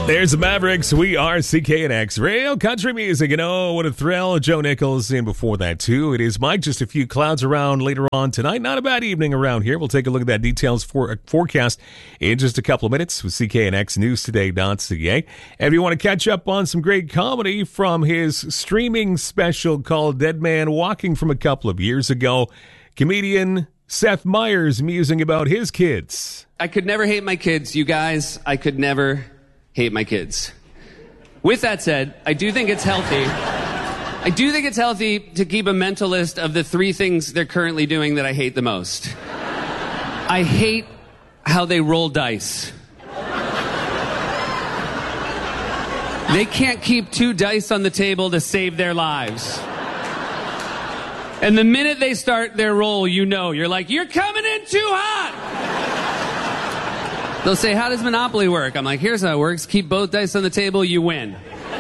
There's the Mavericks. We are CKNX. Real country music. And oh, what a thrill. Joe Nichols in before that, too. It is Mike. Just a few clouds around later on tonight. Not a bad evening around here. We'll take a look at that details for a forecast in just a couple of minutes with CKNXNewsToday.ca. And if you want to catch up on some great comedy from his streaming special called Dead Man Walking from a couple of years ago, comedian Seth Meyers musing about his kids. I could never hate my kids, you guys. I could never hate my kids. With that said, I do think it's healthy. I do think it's healthy to keep a mental list of the 3 things they're currently doing that I hate the most. I hate how they roll dice. They can't keep 2 dice on the table to save their lives. And the minute they start their roll, you know, you're like, you're coming in too hot! They'll say, how does Monopoly work? I'm like, here's how it works. Keep both dice on the table, you win.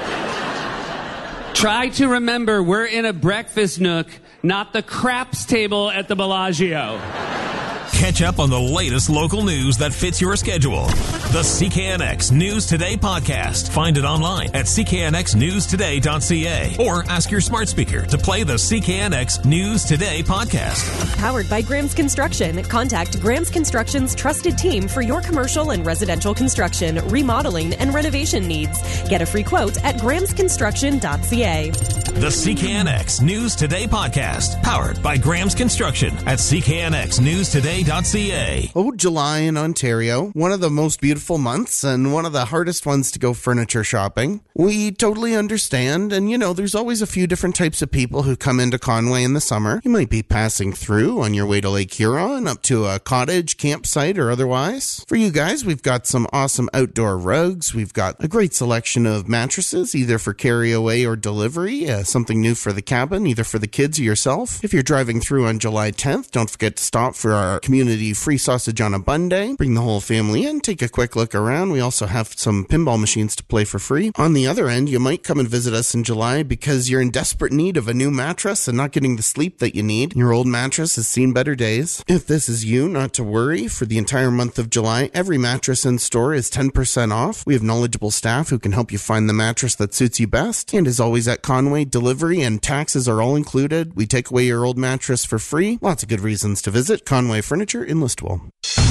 Try to remember we're in a breakfast nook, not the craps table at the Bellagio. Catch up on the latest local news that fits your schedule. The CKNX News Today podcast. Find it online at cknxnewstoday.ca or ask your smart speaker to play the CKNX News Today podcast. Powered by Graham's Construction. Contact Graham's Construction's trusted team for your commercial and residential construction, remodeling, and renovation needs. Get a free quote at grahamsconstruction.ca. The CKNX News Today podcast. Powered by Graham's Construction at cknxnewstoday.ca. Oh, July in Ontario, one of the most beautiful months and one of the hardest ones to go furniture shopping. We totally understand, and there's always a few different types of people who come into Conway in the summer. You might be passing through on your way to Lake Huron, up to a cottage, campsite, or otherwise. For you guys, we've got some awesome outdoor rugs. We've got a great selection of mattresses, either for carry away or delivery, something new for the cabin, either for the kids or yourself. If you're driving through on July 10th, don't forget to stop for our community free sausage on a bun day. Bring the whole family in, take a quick look around. We also have some pinball machines to play for free. On the other end, you might come and visit us in July because you're in desperate need of a new mattress and not getting the sleep that you need. Your old mattress has seen better days. If this is you, not to worry. For the entire month of July, every mattress in store is 10% off. We have knowledgeable staff who can help you find the mattress that suits you best. And as always at Conway, delivery and taxes are all included. We take away your old mattress for free. Lots of good reasons to visit Conway Furniture in Listowel.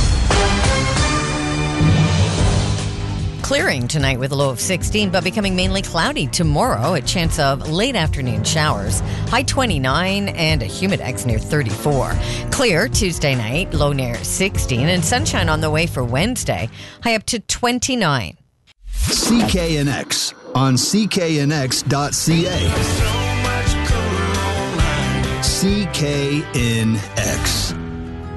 Clearing tonight with a low of 16, but becoming mainly cloudy tomorrow. A chance of late afternoon showers. High 29 and a humidex near 34. Clear Tuesday night, low near 16, and sunshine on the way for Wednesday. High up to 29. CKNX on cknx.ca. CKNX.